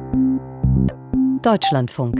Deutschlandfunk.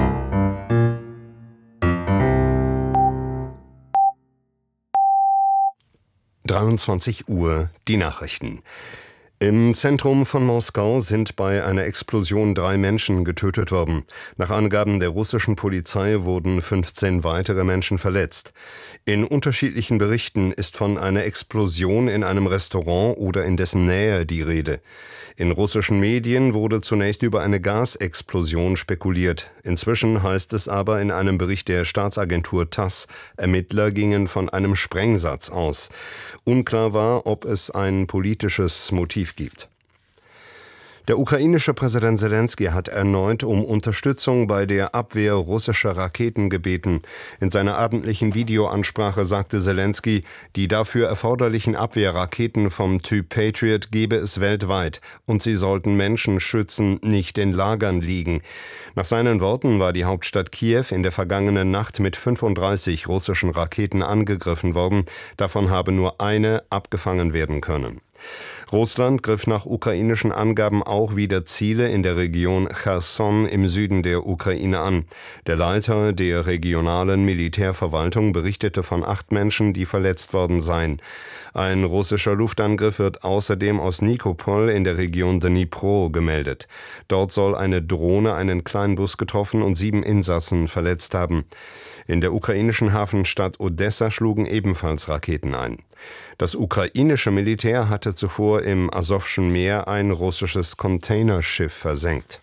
Uhr, die Nachrichten. Im Zentrum von Moskau sind bei einer Explosion 3 Menschen getötet worden. Nach Angaben der russischen Polizei wurden 15 weitere Menschen verletzt. In unterschiedlichen Berichten ist von einer Explosion in einem Restaurant oder in dessen Nähe die Rede. In russischen Medien wurde zunächst über eine Gasexplosion spekuliert. Inzwischen heißt es aber in einem Bericht der Staatsagentur TASS, Ermittler gingen von einem Sprengsatz aus. Unklar war, ob es ein politisches Motiv gibt. Der ukrainische Präsident Selenskyj hat erneut um Unterstützung bei der Abwehr russischer Raketen gebeten. In seiner abendlichen Videoansprache sagte Selenskyj, die dafür erforderlichen Abwehrraketen vom Typ Patriot gebe es weltweit und sie sollten Menschen schützen, nicht in Lagern liegen. Nach seinen Worten war die Hauptstadt Kiew in der vergangenen Nacht mit 35 russischen Raketen angegriffen worden. Davon habe nur eine abgefangen werden können. Russland griff nach ukrainischen Angaben auch wieder Ziele in der Region Cherson im Süden der Ukraine an. Der Leiter der regionalen Militärverwaltung berichtete von 8 Menschen, die verletzt worden seien. Ein russischer Luftangriff wird außerdem aus Nikopol in der Region Dnipro gemeldet. Dort soll eine Drohne einen kleinen Bus getroffen und 7 Insassen verletzt haben. In der ukrainischen Hafenstadt Odessa schlugen ebenfalls Raketen ein. Das ukrainische Militär hatte zuvor im Asowschen Meer ein russisches Containerschiff versenkt.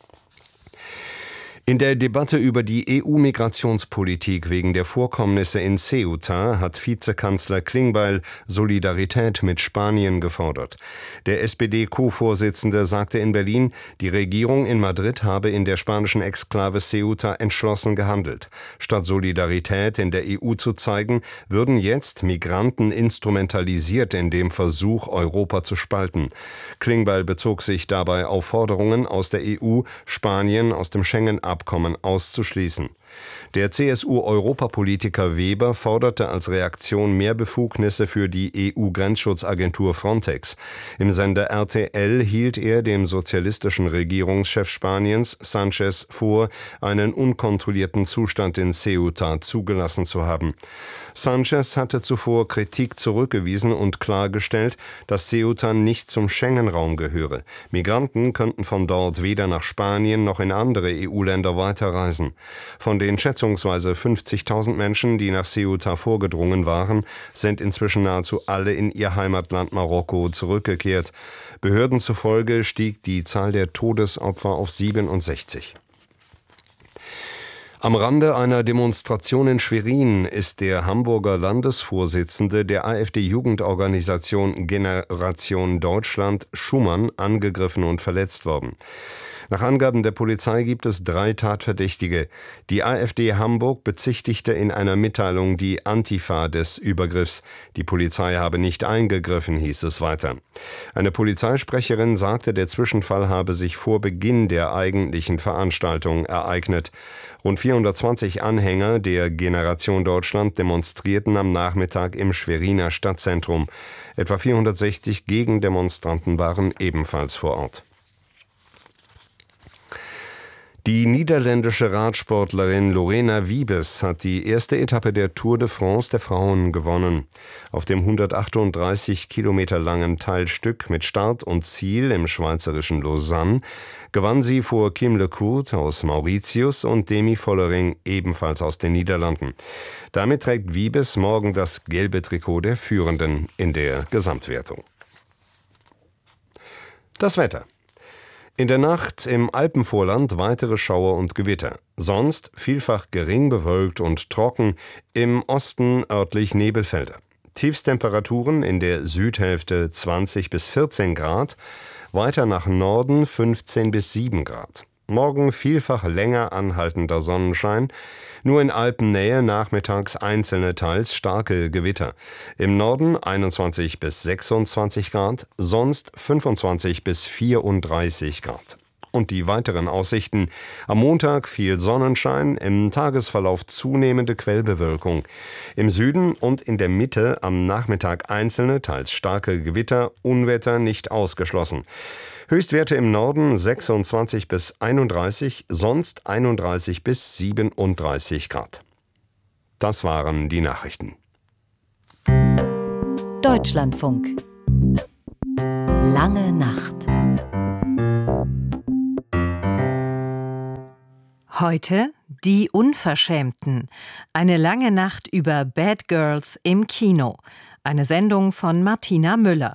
In der Debatte über die EU-Migrationspolitik wegen der Vorkommnisse in Ceuta hat Vizekanzler Klingbeil Solidarität mit Spanien gefordert. Der SPD-Co-Vorsitzende sagte in Berlin, die Regierung in Madrid habe in der spanischen Exklave Ceuta entschlossen gehandelt. Statt Solidarität in der EU zu zeigen, würden jetzt Migranten instrumentalisiert in dem Versuch, Europa zu spalten. Klingbeil bezog sich dabei auf Forderungen aus der EU, Spanien aus dem Schengen-Abkommen auszuschließen. Der CSU-Europapolitiker Weber forderte als Reaktion mehr Befugnisse für die EU-Grenzschutzagentur Frontex. Im Sender RTL hielt er dem sozialistischen Regierungschef Spaniens, Sánchez, vor, einen unkontrollierten Zustand in Ceuta zugelassen zu haben. Sánchez hatte zuvor Kritik zurückgewiesen und klargestellt, dass Ceuta nicht zum Schengen-Raum gehöre. Migranten könnten von dort weder nach Spanien noch in andere EU-Länder weiterreisen. Von den schätzungsweise 50.000 Menschen, die nach Ceuta vorgedrungen waren, sind inzwischen nahezu alle in ihr Heimatland Marokko zurückgekehrt. Behörden zufolge stieg die Zahl der Todesopfer auf 67. Am Rande einer Demonstration in Schwerin ist der Hamburger Landesvorsitzende der AfD-Jugendorganisation Generation Deutschland, Schumann, angegriffen und verletzt worden. Nach Angaben der Polizei gibt es 3 Tatverdächtige. Die AfD Hamburg bezichtigte in einer Mitteilung die Antifa des Übergriffs. Die Polizei habe nicht eingegriffen, hieß es weiter. Eine Polizeisprecherin sagte, der Zwischenfall habe sich vor Beginn der eigentlichen Veranstaltung ereignet. Rund 420 Anhänger der Generation Deutschland demonstrierten am Nachmittag im Schweriner Stadtzentrum. Etwa 460 Gegendemonstranten waren ebenfalls vor Ort. Die niederländische Radsportlerin Lorena Wiebes hat die erste Etappe der Tour de France der Frauen gewonnen. Auf dem 138 Kilometer langen Teilstück mit Start und Ziel im schweizerischen Lausanne gewann sie vor Kim Lecourt aus Mauritius und Demi Vollering ebenfalls aus den Niederlanden. Damit trägt Wiebes morgen das gelbe Trikot der Führenden in der Gesamtwertung. Das Wetter. In der Nacht im Alpenvorland weitere Schauer und Gewitter. Sonst vielfach gering bewölkt und trocken, im Osten örtlich Nebelfelder. Tiefstemperaturen in der Südhälfte 20 bis 14 Grad, weiter nach Norden 15 bis 7 Grad. Morgen vielfach länger anhaltender Sonnenschein, nur in Alpennähe nachmittags einzelne teils starke Gewitter. Im Norden 21 bis 26 Grad, sonst 25 bis 34 Grad. Und die weiteren Aussichten. Am Montag viel Sonnenschein, im Tagesverlauf zunehmende Quellbewölkung. Im Süden und in der Mitte am Nachmittag einzelne, teils starke Gewitter, Unwetter nicht ausgeschlossen. Höchstwerte im Norden 26 bis 31, sonst 31 bis 37 Grad. Das waren die Nachrichten. Deutschlandfunk. Lange Nacht. Heute Die Unverschämten. Eine lange Nacht über Bad Girls im Kino. Eine Sendung von Martina Müller.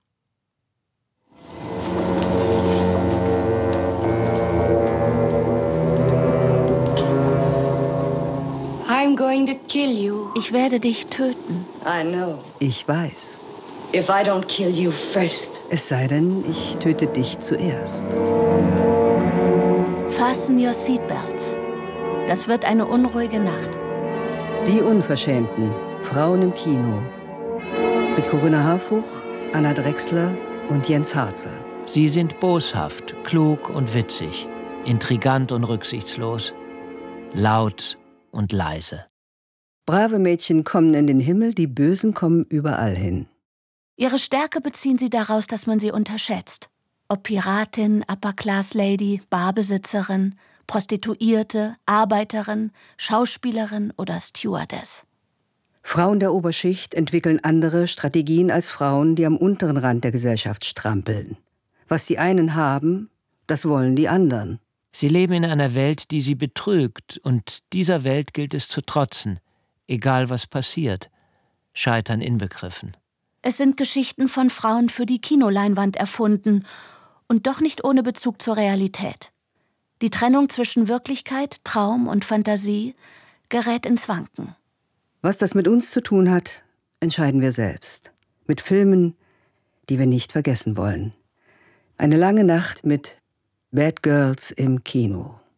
I'm going to kill you. Ich werde dich töten. I know. Ich weiß. If I don't kill you first. Es sei denn, ich töte dich zuerst. Fasten your seatbelts. Das wird eine unruhige Nacht. Die Unverschämten. Frauen im Kino. Mit Corinna Harfuch, Anna Drechsler und Jens Harzer. Sie sind boshaft, klug und witzig, intrigant und rücksichtslos, laut und leise. Brave Mädchen kommen in den Himmel, die Bösen kommen überall hin. Ihre Stärke beziehen sie daraus, dass man sie unterschätzt. Ob Piratin, Upper-Class-Lady, Barbesitzerin, Prostituierte, Arbeiterin, Schauspielerin oder Stewardess. Frauen der Oberschicht entwickeln andere Strategien als Frauen, die am unteren Rand der Gesellschaft strampeln. Was die einen haben, das wollen die anderen. Sie leben in einer Welt, die sie betrügt, und dieser Welt gilt es zu trotzen, egal was passiert, Scheitern inbegriffen. Es sind Geschichten von Frauen für die Kinoleinwand erfunden und doch nicht ohne Bezug zur Realität. Die Trennung zwischen Wirklichkeit, Traum und Fantasie gerät ins Wanken. Was das mit uns zu tun hat, entscheiden wir selbst. Mit Filmen, die wir nicht vergessen wollen. Eine lange Nacht mit Bad Girls im Kino.